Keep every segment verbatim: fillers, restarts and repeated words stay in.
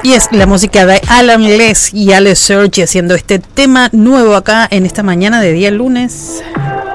Y es la música de Alan Les y Ale Sergi haciendo este tema nuevo acá en esta mañana de día lunes.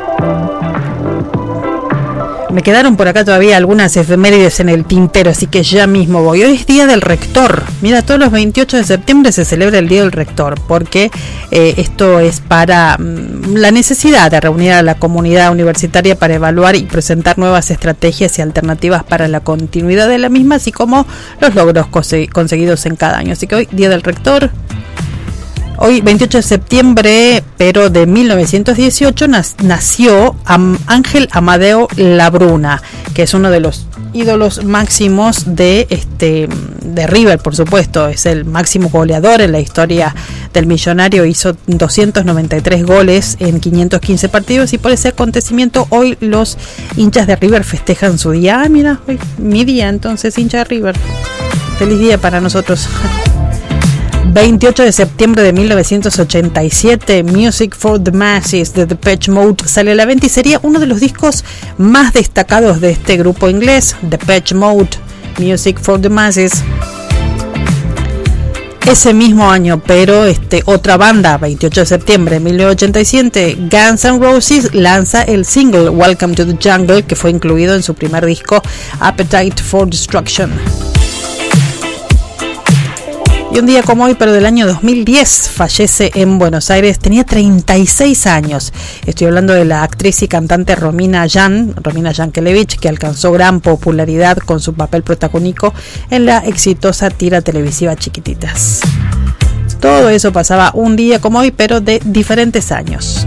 Me quedaron por acá todavía algunas efemérides en el tintero, así que ya mismo voy. Hoy es Día del Rector. Mira, todos los veintiocho de septiembre se celebra el Día del Rector, porque eh, esto es para mm, la necesidad de reunir a la comunidad universitaria para evaluar y presentar nuevas estrategias y alternativas para la continuidad de la misma, así como los logros cose- conseguidos en cada año. Así que hoy, Día del Rector. Hoy, veintiocho de septiembre, pero de mil novecientos dieciocho, nació Ángel Amadeo Labruna, que es uno de los ídolos máximos de este de River, por supuesto. Es el máximo goleador en la historia del Millonario. Hizo doscientos noventa y tres goles en quinientos quince partidos, y por ese acontecimiento hoy los hinchas de River festejan su día. Ah, mira, hoy mi día, entonces, hincha de River. Feliz día para nosotros. veintiocho de septiembre de mil novecientos ochenta y siete, Music for the Masses de Depeche Mode sale a la venta y sería uno de los discos más destacados de este grupo inglés, Depeche Mode, Music for the Masses. Ese mismo año, pero este, otra banda, veintiocho de septiembre de mil novecientos ochenta y siete, Guns N' Roses lanza el single Welcome to the Jungle, que fue incluido en su primer disco Appetite for Destruction. Y un día como hoy, pero del año dos mil diez, fallece en Buenos Aires, tenía treinta y seis años. Estoy hablando de la actriz y cantante Romina Yan, Romina Yankelevich, que alcanzó gran popularidad con su papel protagónico en la exitosa tira televisiva Chiquititas. Todo eso pasaba un día como hoy, pero de diferentes años.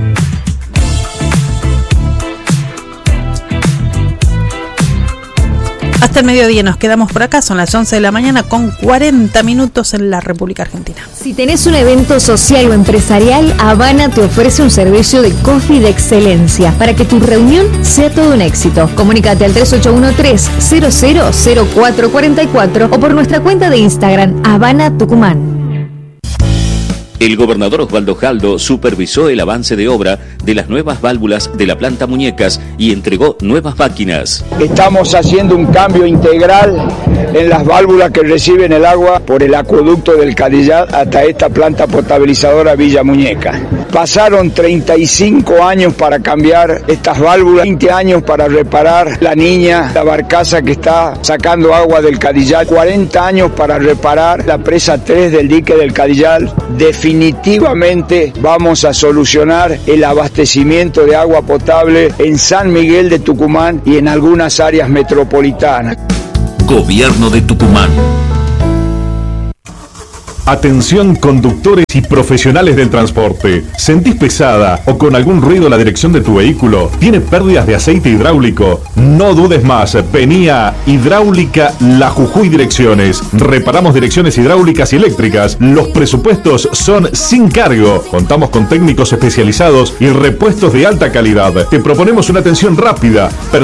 Hasta el mediodía nos quedamos por acá, son las once de la mañana con cuarenta minutos en la República Argentina. Si tenés un evento social o empresarial, Habana te ofrece un servicio de coffee de excelencia para que tu reunión sea todo un éxito. Comunícate al tres ocho uno tres, cero cero cero cuatro cuatro cuatro o por nuestra cuenta de Instagram, Habana Tucumán. El gobernador Osvaldo Jaldo supervisó el avance de obra de las nuevas válvulas de la planta Muñecas y entregó nuevas máquinas. Estamos haciendo un cambio integral en las válvulas que reciben el agua por el acueducto del Cadillat hasta esta planta potabilizadora Villa Muñeca. Pasaron treinta y cinco años para cambiar estas válvulas, veinte años para reparar la niña, la barcaza que está sacando agua del Cadillat, cuarenta años para reparar la presa tres del dique del Cadillat. Definitivamente vamos a solucionar el abastecimiento de agua potable en San Miguel de Tucumán y en algunas áreas metropolitanas. Gobierno de Tucumán. Atención conductores y profesionales del transporte. ¿Sentís pesada o con algún ruido la dirección de tu vehículo? ¿Tiene pérdidas de aceite hidráulico? No dudes más, vení a Hidráulica La Jujuy Direcciones. Reparamos direcciones hidráulicas y eléctricas. Los presupuestos son sin cargo. Contamos con técnicos especializados y repuestos de alta calidad. Te proponemos una atención rápida,